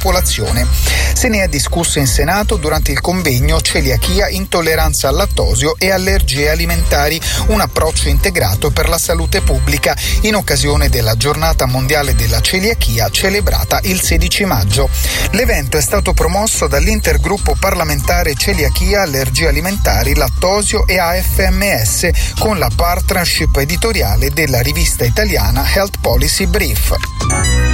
popolazione. Se ne è discusso in Senato durante il convegno Celiachia, intolleranza al lattosio e allergie alimentari, un approccio integrato per la salute pubblica, in occasione della Giornata Mondiale della Celiachia celebrata il 16 maggio. L'evento è stato promosso dall'Intergruppo parlamentare Celiachia, allergie alimentari, lattosio e AFMS con la partnership editoriale della rivista italiana Health Policy Brief.